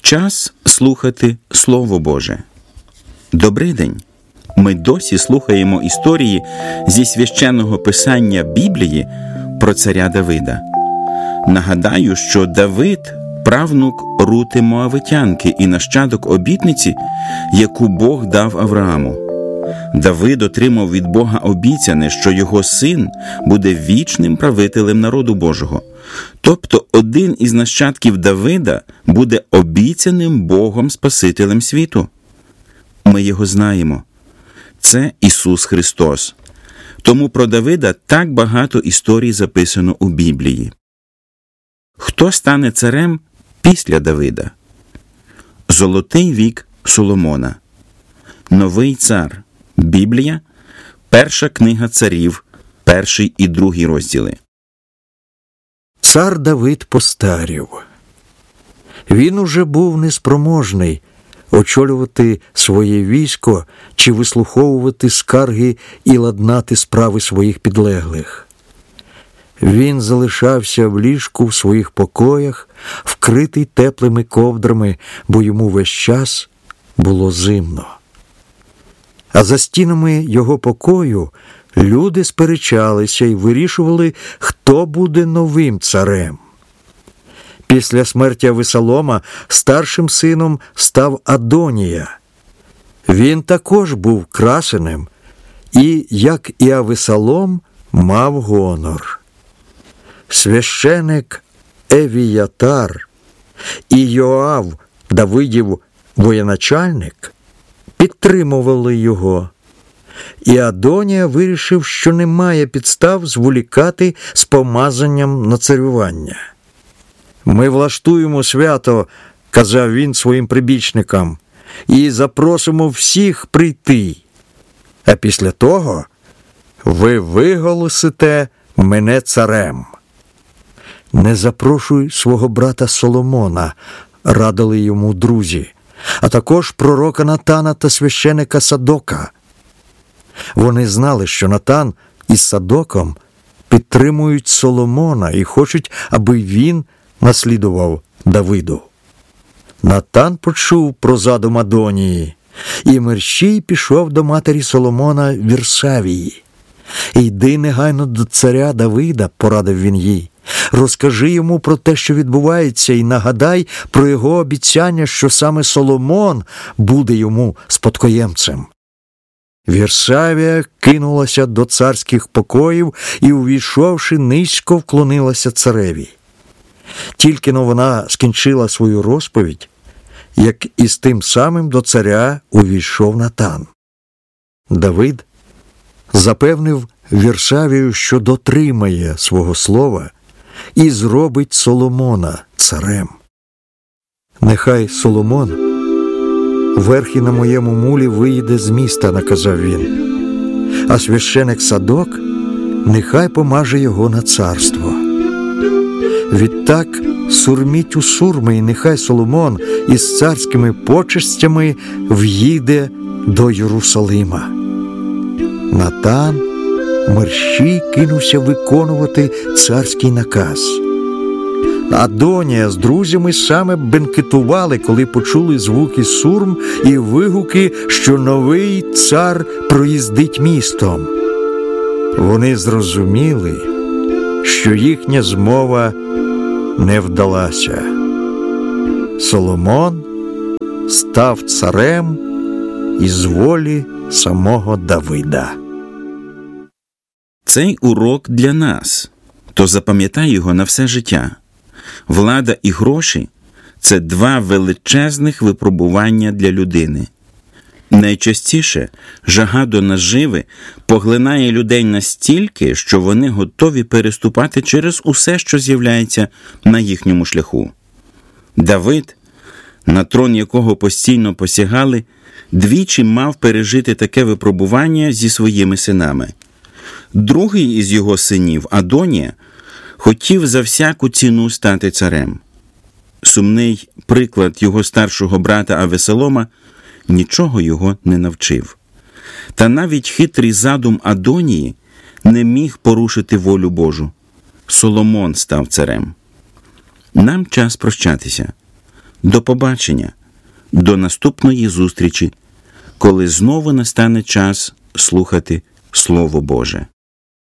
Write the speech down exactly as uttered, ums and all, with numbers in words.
Час слухати Слово Боже. Добрий день! Ми досі слухаємо історії зі священного писання Біблії про царя Давида. Нагадаю, що Давид – правнук Рути Моавитянки і нащадок обітниці, яку Бог дав Аврааму. Давид отримав від Бога обіцяне, що його син буде вічним правителем народу Божого. Тобто один із нащадків Давида буде обіцяним Богом Спасителем світу. Ми його знаємо. Це Ісус Христос. Тому про Давида так багато історій записано у Біблії. Хто стане царем після Давида? Золотий вік Соломона. Новий цар. Біблія. Перша книга царів. Перший і другий розділи. Цар Давид постарів. Він уже був неспроможний очолювати своє військо чи вислуховувати скарги і ладнати справи своїх підлеглих. Він залишався в ліжку в своїх покоях, вкритий теплими ковдрами, бо йому весь час було зимно. А за стінами його покою люди сперечалися і вирішували, хто буде новим царем. Після смерті Авесолома старшим сином став Адонія. Він також був красенем і, як і Авесолом, мав гонор. Священик Евіятар і Йоав, Давидів воєначальник, підтримували його. І Адонія вирішив, що немає підстав зволікати з помазанням на царювання. «Ми влаштуємо свято», – казав він своїм прибічникам, – «і запросимо всіх прийти. А після того ви виголосите мене царем». «Не запрошуй свого брата Соломона», – радили йому друзі, а також пророка Натана та священика Садока. Вони знали, що Натан із Садоком підтримують Соломона і хочуть, аби він наслідував Давиду. Натан почув про задум Адонії, і мерщій пішов до матері Соломона Вірсавії. «Йди негайно до царя Давида», – порадив він їй. «Розкажи йому про те, що відбувається, і нагадай про його обіцяння, що саме Соломон буде йому спадкоємцем». Вірсавія кинулася до царських покоїв і, увійшовши, низько вклонилася цареві. Тільки-но вона скінчила свою розповідь, як із тим самим до царя увійшов Натан. Давид запевнив Вірсавію, що дотримає свого слова і зробить Соломона царем. «Нехай Соломон верхи на моєму мулі виїде з міста», – наказав він, «а священик Садок нехай помаже його на царство. Відтак сурміть у сурми, і нехай Соломон із царськими почестями в'їде до Єрусалима». Натан мерщій кинувся виконувати царський наказ. Адонія з друзями саме бенкетували, коли почули звуки сурм і вигуки, що новий цар проїздить містом. Вони зрозуміли, що їхня змова не вдалася. Соломон став царем із волі самого Давида. Цей урок для нас, то запам'ятай його на все життя. Влада і гроші – це два величезних випробування для людини. Найчастіше жага до наживи поглинає людей настільки, що вони готові переступати через усе, що з'являється на їхньому шляху. Давид, на трон якого постійно посягали, двічі мав пережити таке випробування зі своїми синами. Другий із його синів, Адонія, хотів за всяку ціну стати царем. Сумний приклад його старшого брата Авесолома нічого його не навчив. Та навіть хитрий задум Адонії не міг порушити волю Божу. Соломон став царем. Нам час прощатися. До побачення, до наступної зустрічі, коли знову настане час слухати Слово Боже.